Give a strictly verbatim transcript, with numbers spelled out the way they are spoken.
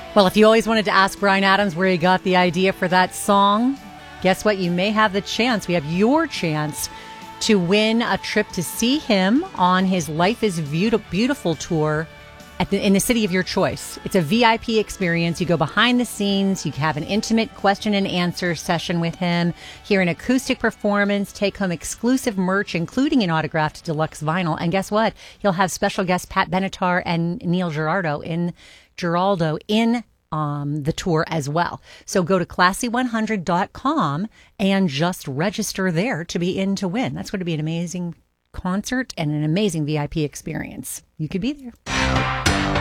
Well, if you always wanted to ask Bryan Adams where he got the idea for that song, guess what? You may have the chance. We have your chance to win a trip to see him on his Life is Beautiful tour at the, in the city of your choice. It's a V I P experience. You go behind the scenes. You have an intimate question and answer session with him, hear an acoustic performance, take home exclusive merch, including an autographed deluxe vinyl. And guess what? You'll have special guests Pat Benatar and Neil Giraldo in Giraldo in um, the tour as well. So go to classy one hundred dot com and just register there to be in to win. That's going to be an amazing concert and an amazing V I P experience. You could be there.